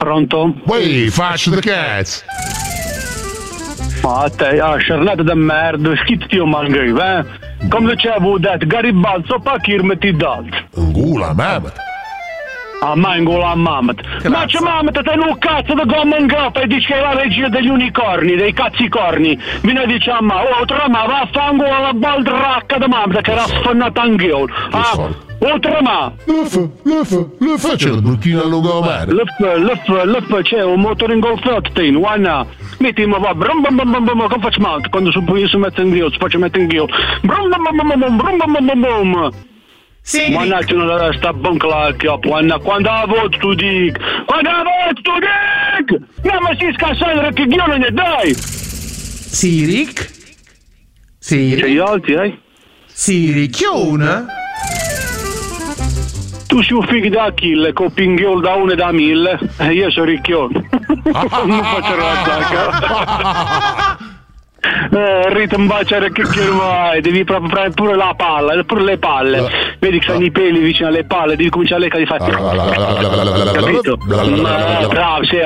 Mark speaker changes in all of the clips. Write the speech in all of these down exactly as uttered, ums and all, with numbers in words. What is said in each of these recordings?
Speaker 1: Pronto?
Speaker 2: Poi faccio the cazzo.
Speaker 1: Ma te, ah, sciarnata da merda, schizzi io mangi, eh? Come dicevo, detto, Garibaldi, so pa chi metti d'altro.
Speaker 2: Angula, mamma.
Speaker 1: Ah, ma ingula a Mamet. Ma c'è Mamet, te un cazzo da gomma in groppa e dici che è la regia degli unicorni, dei cazzicorni. Viene e dice a me, oh, trama, vaffanculo la baldracca da Mamet che era sfannata anch'io. Ah, oh, trama.
Speaker 2: L'F, l'F, l'F c'è la burchina a lungomare.
Speaker 1: L'F, l'F, l'F c'è un motore ingolfato, in guarda. Metti, ma va, brum brum brum brum, come faccio quando io si mette in ghio, si faccio mettere in ghio. Brum brum brum brum, brum brum brum brum. Sì. Mannaggia, non sta boncla al chioppo, quando la voce tu dici, quando la voce tu dici, no ma si scassare che io non ne dai.
Speaker 3: Sì, Rick? Sì.
Speaker 1: C'è gli altri, eh?
Speaker 3: Sì, Ricchiona?
Speaker 1: Tu sei un figlio da Achille, con pinghiol da uno e da mille, e io sono Ricchione. Non faccio la zacca. Eh, Rita un baciare che che vai, devi proprio prendere pure la palla, pure le palle. Vedi che sono i peli vicino alle palle, devi cominciare a leccare di fare. Capito? Ma bravo, sì.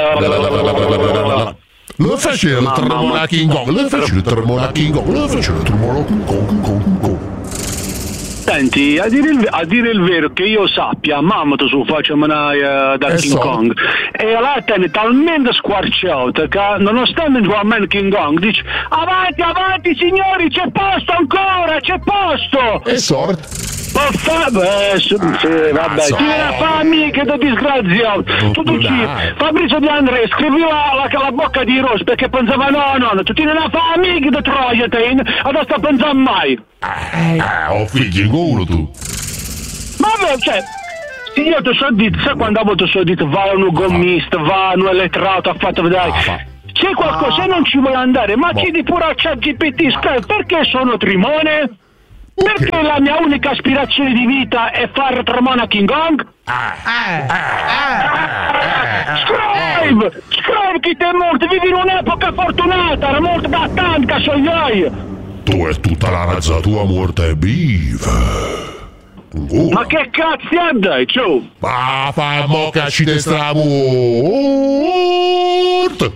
Speaker 2: Lo faccio il tremolo King Kong, lo faccio il tremolo King Kong, lo faccio il tremolo King Kong.
Speaker 1: Senti, a dire, il, a dire il vero che io sappia, Mamoto su faccia manai da
Speaker 2: eh
Speaker 1: King
Speaker 2: so.
Speaker 1: Kong e la è talmente squarciata che nonostante il man King Kong dice avanti, avanti signori, c'è posto ancora, c'è posto!
Speaker 2: E sorte.
Speaker 1: Ma fa... Beh, sì, vabbè,
Speaker 2: so.
Speaker 1: ti viene a fare che da disgraziato. Tu dici, Fabrizio Di Andrea, scrivi la, la, la bocca di Ross perché pensava no, no, tu ti viene a fare che da troia te, adesso sta pensando mai.
Speaker 2: Eh, ho figli in culo tu.
Speaker 1: Vabbè, cioè, se io ti so detto, sai quando avevo ti so detto, vai a un gommista, vai a un elettrato, ha fatto vedere. C'è qualcosa, se non ci vuole andare, ma ci di pure a ChatGPT, scrive, perché sono Trimone? Perché okay. La mia unica aspirazione di vita è fare Tramona King Kong? Ah, ah, ah, ah, scrive! Scrive chi ti è morto! Vivi in un'epoca fortunata! Era morto da tanti sogliai!
Speaker 2: Tu è tutta la razza tua morta e viva! Oh.
Speaker 1: Ma che cazzo è dai, ciao!
Speaker 2: Ma fa mocca ci destra morto!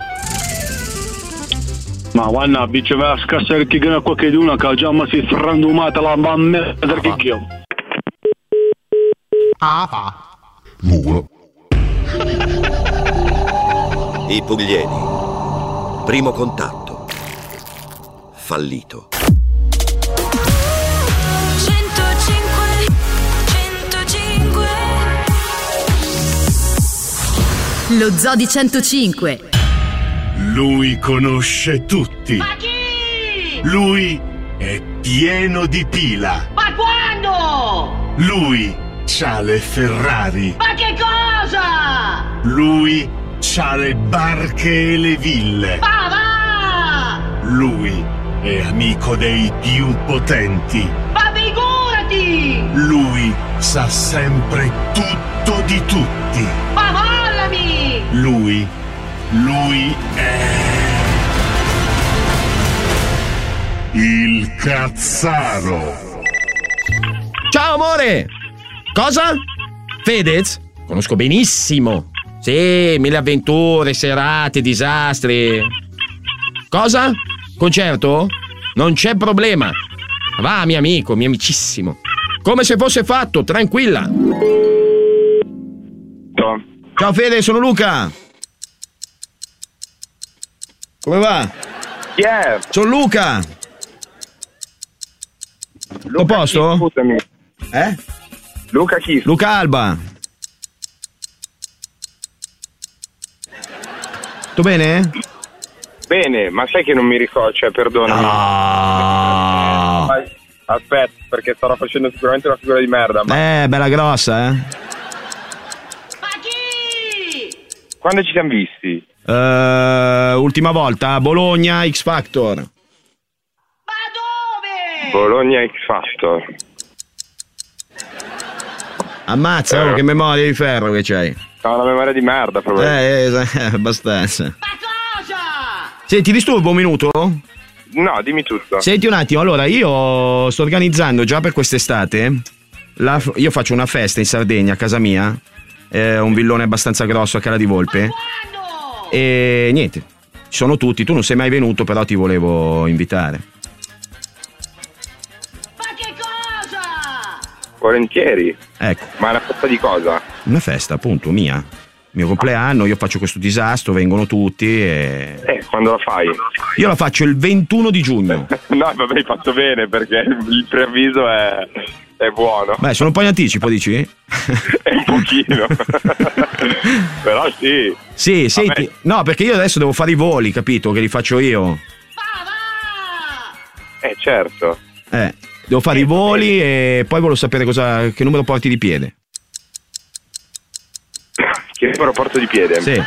Speaker 1: Ma guarda, bici va a scassare chi gana qualcuno che già mi si frandumata la mamma perché io.
Speaker 3: Ah, fa.
Speaker 2: Nulla.
Speaker 4: I Pugliesi. Primo contatto. Fallito.
Speaker 5: centocinque centocinque
Speaker 6: Lo Zoo di centocinque.
Speaker 7: Lui conosce tutti.
Speaker 5: Ma chi?
Speaker 7: Lui è pieno di pila.
Speaker 5: Ma quando?
Speaker 7: Lui c'ha le Ferrari.
Speaker 5: Ma che cosa?
Speaker 7: Lui c'ha le barche e le ville.
Speaker 5: Ma va!
Speaker 7: Lui è amico dei più potenti.
Speaker 5: Ma figurati!
Speaker 7: Lui sa sempre tutto di tutti.
Speaker 5: Ma mollami!
Speaker 7: Lui Lui è il Cazzaro.
Speaker 3: Ciao amore! Cosa? Fedez? Conosco benissimo. Sì, mille avventure, serate, disastri. Cosa? Concerto? Non c'è problema. Va, mio amico, mio amicissimo. Come se fosse fatto, tranquilla.
Speaker 1: Ciao.
Speaker 3: Ciao Fede, sono Luca. Come va?
Speaker 1: Chi è?
Speaker 3: Sono Luca. Tutto a posto?
Speaker 1: Scusami.
Speaker 3: Eh?
Speaker 1: Luca chi?
Speaker 3: Luca Alba. Tutto bene?
Speaker 8: Bene, ma sai che non mi ricordo, cioè perdonami.
Speaker 3: No.
Speaker 8: Aspetta, perché starò facendo sicuramente una figura di merda. Ma...
Speaker 3: Eh, bella grossa, eh?
Speaker 5: Ma chi?
Speaker 8: Quando ci siamo visti?
Speaker 3: Uh, ultima volta a Bologna X Factor.
Speaker 5: Ma dove?
Speaker 8: Bologna X Factor.
Speaker 3: Ammazza,
Speaker 8: eh.
Speaker 3: oh, che memoria di ferro che c'hai.
Speaker 8: Ha una memoria di merda, proprio.
Speaker 3: Eh, eh, eh, abbastanza.
Speaker 5: Ma cosa?
Speaker 3: Senti, disturbo un minuto?
Speaker 8: No, dimmi tutto.
Speaker 3: Senti un attimo, allora io sto organizzando già per quest'estate la, io faccio una festa in Sardegna a casa mia eh, un villone abbastanza grosso a Cala di Volpe. E niente, ci sono tutti, tu non sei mai venuto, però ti volevo invitare.
Speaker 5: Ma che cosa?
Speaker 8: Volentieri.
Speaker 3: Ecco.
Speaker 8: Ma è una festa di cosa?
Speaker 3: Una festa, appunto, mia. Mio compleanno, io faccio questo disastro, vengono tutti e...
Speaker 8: Eh, quando la fai?
Speaker 3: Io la faccio il ventuno di giugno.
Speaker 8: No, vabbè, hai fatto bene, perché il preavviso è, è buono.
Speaker 3: Beh, sono un po' in anticipo, dici?
Speaker 8: È un pochino. Però sì.
Speaker 3: Sì, senti, no, perché io adesso devo fare i voli, capito? Che li faccio io.
Speaker 8: Eh, certo.
Speaker 3: Eh, devo fare i voli e poi volevo sapere cosa, che numero porti di piede.
Speaker 8: Che numero porto di piede?
Speaker 3: Sì.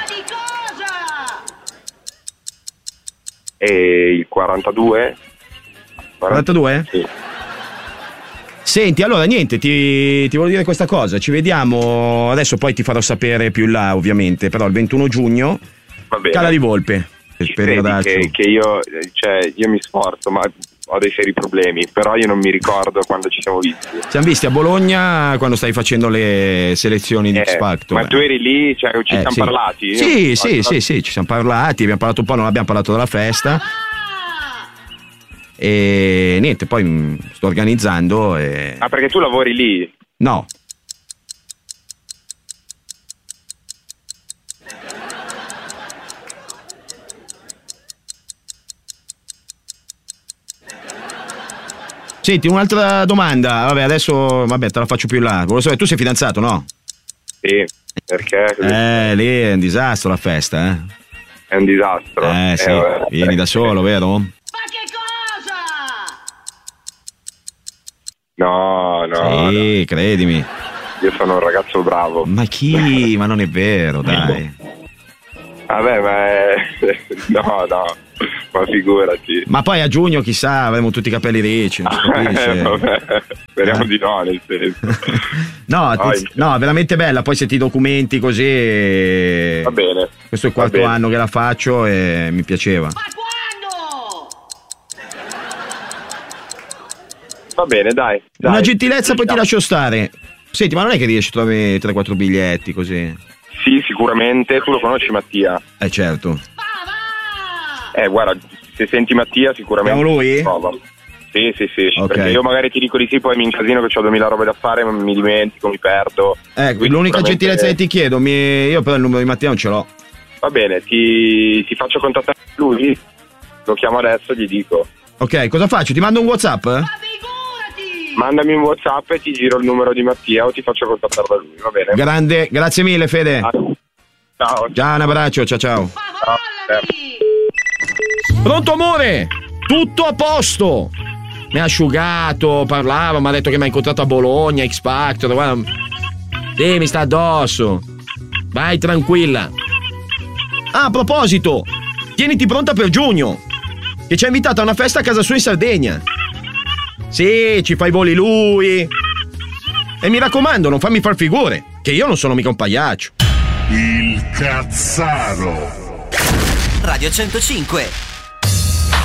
Speaker 8: E il quarantadue?
Speaker 3: quarantadue?
Speaker 8: Sì.
Speaker 3: Senti, allora niente, ti, ti voglio dire questa cosa, ci vediamo, adesso poi ti farò sapere più in là ovviamente, però il ventuno giugno,
Speaker 8: Va bene.
Speaker 3: Cala di Volpe.
Speaker 8: Ci credi che, che io, cioè, io mi sforzo, ma ho dei seri problemi, però io non mi ricordo quando ci siamo visti.
Speaker 3: Ci siamo visti a Bologna quando stai facendo le selezioni di
Speaker 8: Eh,
Speaker 3: X Factor.
Speaker 8: ma tu eri lì, cioè, ci
Speaker 3: Eh,
Speaker 8: siamo
Speaker 3: sì.
Speaker 8: parlati?
Speaker 3: Sì,
Speaker 8: Io-
Speaker 3: sì, sì, sì, ci siamo parlati, abbiamo parlato un po', non abbiamo parlato della festa. E niente, poi mh, sto organizzando e...
Speaker 8: Ah, perché tu lavori lì?
Speaker 3: No. Senti, un'altra domanda. Vabbè, adesso vabbè, te la faccio più in là. Volevo sapere, tu sei fidanzato, no?
Speaker 8: Sì, perché?
Speaker 3: Eh, lì è un disastro la festa, eh.
Speaker 8: È un disastro.
Speaker 3: Eh, sì,
Speaker 8: vabbè.
Speaker 3: vieni da solo, vero?
Speaker 8: No, no,
Speaker 3: Sì, credimi.
Speaker 8: no. Io sono un ragazzo bravo.
Speaker 3: Ma chi? Ma non è vero, dai.
Speaker 8: Vabbè, ma è... no, no, ma figurati.
Speaker 3: Ma poi a giugno, chissà, avremo tutti i capelli ricci, non si capisce.
Speaker 8: Eh, vabbè, speriamo
Speaker 3: Eh?
Speaker 8: di no, nel senso.
Speaker 3: No,
Speaker 8: Dai.
Speaker 3: attenz- no, è veramente bella. Poi se ti documenti così. e-
Speaker 8: Va bene.
Speaker 3: Questo è il
Speaker 8: Va
Speaker 3: quarto
Speaker 8: bene.
Speaker 3: anno che la faccio e mi piaceva.
Speaker 8: Va bene, dai. dai.
Speaker 3: Una gentilezza, poi ti lascio stare. Senti, ma non è che riesci a trovare tre quattro biglietti così?
Speaker 8: Sì, sicuramente. Tu lo conosci Mattia?
Speaker 3: Eh, certo.
Speaker 8: Eh, guarda, se senti Mattia sicuramente
Speaker 3: Siamo lui?
Speaker 8: prova. Sì, sì, sì.
Speaker 3: Ok.
Speaker 8: Perché io magari ti dico di sì, poi mi incasino che ho duemila robe da fare, ma mi dimentico, mi perdo.
Speaker 3: Ecco,
Speaker 8: Quindi
Speaker 3: l'unica
Speaker 8: sicuramente-
Speaker 3: gentilezza che ti chiedo, mi- io però il numero di Matteo non ce l'ho.
Speaker 8: Va bene, ti, ti faccio contattare lui. Lo chiamo adesso e gli dico.
Speaker 3: Ok, cosa faccio? Ti mando un WhatsApp?
Speaker 8: Mandami un WhatsApp e ti giro il numero di Mattia o ti faccio contattare da lui, va bene?
Speaker 3: Grande, grazie mille, Fede.
Speaker 8: Ciao.
Speaker 3: Ciao, un abbraccio, ciao ciao.
Speaker 8: Ciao.
Speaker 3: Pronto amore? Tutto a posto. Mi ha asciugato, parlava, mi ha detto che mi ha incontrato a Bologna, X Factor, guarda. Sì, mi sta addosso. Vai tranquilla. Ah, a proposito, tieniti pronta per giugno, che ci ha invitato a una festa a casa sua in Sardegna. Sì, ci fa i voli lui. E mi raccomando, non fammi far figure, che io non sono mica un pagliaccio.
Speaker 7: Il Cazzaro.
Speaker 9: Radio centocinque.